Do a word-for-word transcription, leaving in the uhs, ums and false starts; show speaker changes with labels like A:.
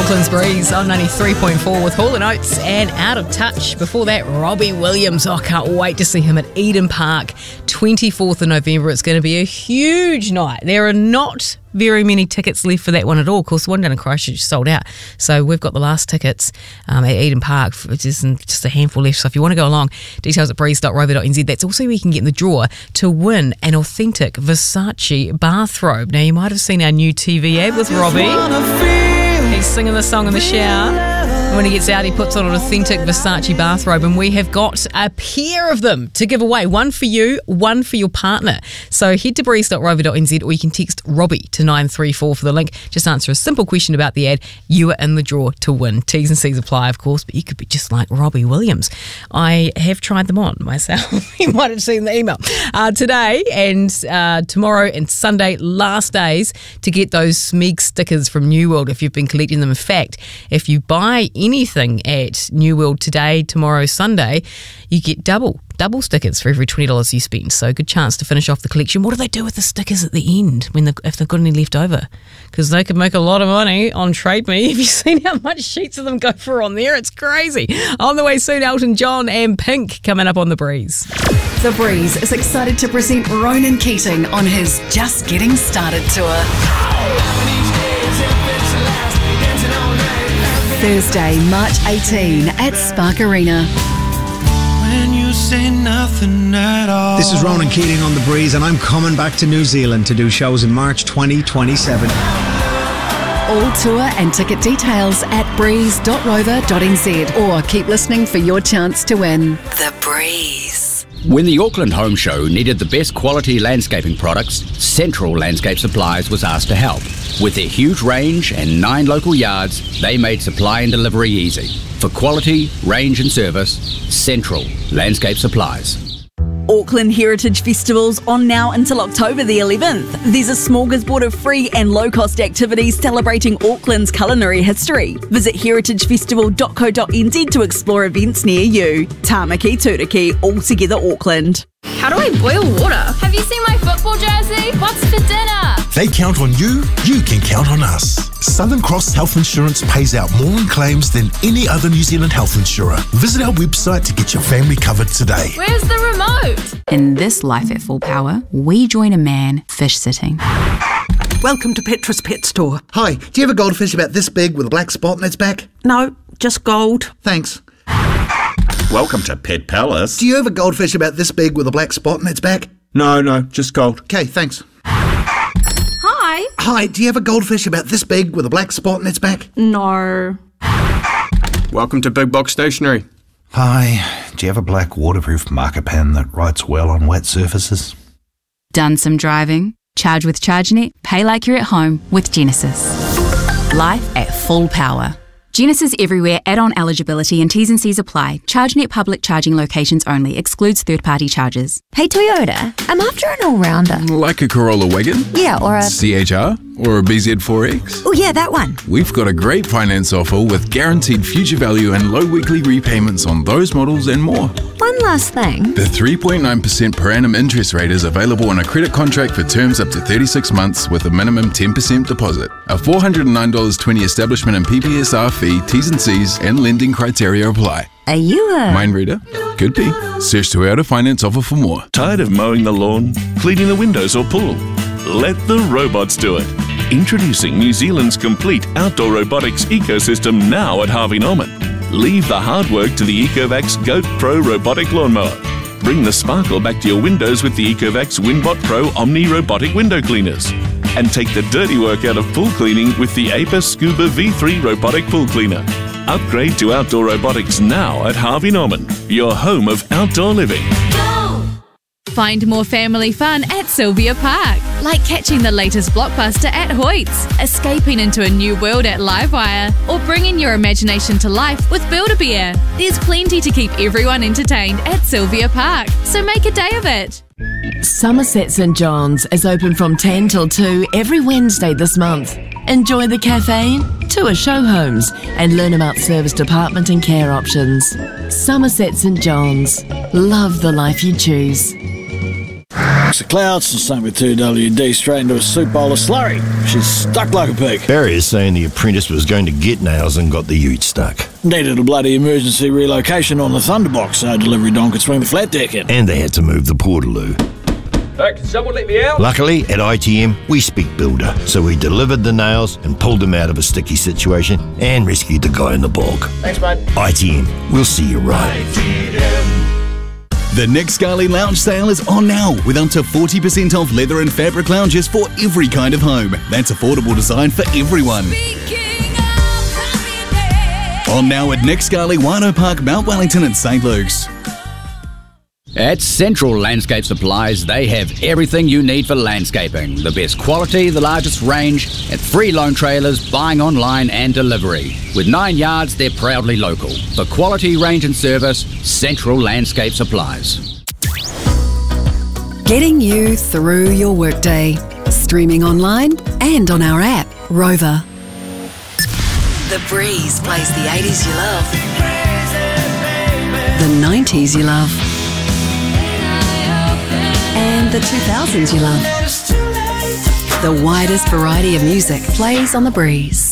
A: Auckland's Breeze on ninety-three point four with Hall and Oates and Out of Touch. Before that, Robbie Williams. Oh, I can't wait to see him at Eden Park, twenty-fourth of November. It's going to be a huge night. There are not very many tickets left for that one at all. Of course, the one down in Christchurch sold out. So we've got the last tickets um, at Eden Park, which is just a handful left. So if you want to go along, details at breeze dot rover dot n z. That's also where you can get in the draw to win an authentic Versace bathrobe. Now, you might have seen our new T V ad with Robbie. He's singing the song in the shower. When he gets out, he puts on an authentic Versace bathrobe, and we have got a pair of them to give away. One for you, one for your partner. So head to breeze dot rover dot n z, or you can text Robbie to nine three four for the link. Just answer a simple question about the ad. You are in the draw to win. T's and C's apply, of course, but you could be just like Robbie Williams. I have tried them on myself. You might have seen the email. Uh, today and uh, tomorrow and Sunday, last days to get those Smeg stickers from New World if you've been collecting them. In fact, if you buy anything at New World today, tomorrow, Sunday, you get double double stickers for every twenty dollars you spend. So good chance to finish off the collection. What do they do with the stickers at the end when if they've got any left over? Because they could make a lot of money on Trade Me. Have you seen how much sheets of them go for on there? It's crazy. On the way soon, Elton John and Pink coming up on The Breeze.
B: The Breeze is excited to present Ronan Keating on his Just Getting Started tour. Thursday, March eighteenth at Spark Arena.
C: When you say nothing at all.
D: This is Ronan Keating on The Breeze, and I'm coming back to New Zealand to do shows in March twenty twenty-seven.
B: All tour and ticket details at breeze dot rover dot n z, or keep listening for your chance to win. The Breeze.
E: When the Auckland Home Show needed the best quality landscaping products, Central Landscape Supplies was asked to help. With their huge range and nine local yards, they made supply and delivery easy. For quality, range and service, Central Landscape Supplies.
F: Auckland Heritage Festival's on now until October the eleventh. There's a smorgasbord of free and low-cost activities celebrating Auckland's culinary history. Visit heritage festival dot co dot n z to explore events near you. Tāmaki Tūriki, all together Auckland.
G: How do I boil water? Have you seen my football jersey? What's for dinner?
H: They count on you, you can count on us. Southern Cross Health Insurance pays out more in claims than any other New Zealand health insurer. Visit our website to get your family covered today.
G: Where's the remote?
I: In this life at full power, we join a man fish sitting.
J: Welcome to Petra's Pet Store.
K: Hi, do you have a goldfish about this big with a black spot on its back?
J: No, just gold.
K: Thanks.
L: Welcome to Pet Palace.
K: Do you have a goldfish about this big with a black spot on its back?
L: No, no, just gold.
K: Okay, thanks.
G: Hi.
K: Hi, do you have a goldfish about this big with a black spot on its back?
G: No.
L: Welcome to Big Box Stationery.
H: Hi, do you have a black waterproof marker pen that writes well on wet surfaces?
I: Done some driving? Charge with ChargeNet, pay like you're at home with Genesis. Life at full power. Genesis everywhere, add-on eligibility and T's and C's apply. ChargeNet public charging locations only, excludes third-party charges.
M: Hey Toyota, I'm after an all-rounder.
N: Like a Corolla Wagon?
M: Yeah, or a...
N: C H R? Or a B Z four X?
M: Oh yeah, that one.
N: We've got a great finance offer with guaranteed future value and low weekly repayments on those models and more.
M: One last thing.
N: The three point nine percent per annum interest rate is available on a credit contract for terms up to thirty-six months with a minimum ten percent deposit. A four hundred nine dollars twenty establishment and P P S R fee, T's and C's and lending criteria apply.
M: Are you a...
N: Mind reader? Could be. Search Toyota Finance offer for more.
O: Tired of mowing the lawn, cleaning the windows or pool? Let the robots do it. Introducing New Zealand's complete outdoor robotics ecosystem now at Harvey Norman. Leave the hard work to the Ecovacs Goat Pro robotic lawnmower. Bring the sparkle back to your windows with the Ecovacs Winbot Pro Omni robotic window cleaners. And take the dirty work out of pool cleaning with the Apis Scuba V three robotic pool cleaner. Upgrade to outdoor robotics now at Harvey Norman, your home of outdoor living.
P: Find more family fun at Sylvia Park, like catching the latest blockbuster at Hoyts, escaping into a new world at Livewire, or bringing your imagination to life with Build-A-Bear. There's plenty to keep everyone entertained at Sylvia Park, so make a day of it.
Q: Somerset St John's is open from ten till two every Wednesday this month. Enjoy the cafe, tour show homes, and learn about service department and care options. Somerset St John's. Love the life you choose.
R: It's the clouds, and same with two W D, straight into a soup bowl of slurry. She's stuck like a pig.
S: Barry is saying the apprentice was going to get nails and got the ute stuck.
R: Needed a bloody emergency relocation on the Thunderbox so delivery don could swing the flat deck in.
S: And they had to move the portaloo.
T: Hey, can someone let me out?
S: Luckily, at I T M, we speak builder, so we delivered the nails and pulled them out of a sticky situation and rescued the guy in the bog.
T: Thanks, mate.
S: I T M, we'll see you right.
U: The Nick Scali Lounge sale is on now with up to forty percent off leather and fabric lounges for every kind of home. That's affordable design for everyone. On now at Nick Scali, Wino Park, Mount Wellington and St Luke's.
E: At Central Landscape Supplies, they have everything you need for landscaping. The best quality, the largest range, and free loan trailers, buying online and delivery. With nine yards, they're proudly local. For quality, range and service, Central Landscape Supplies.
B: Getting you through your workday. Streaming online and on our app, Rover. The Breeze plays the eighties you love. The nineties you love. And the two thousands you love. The widest variety of music plays on The Breeze.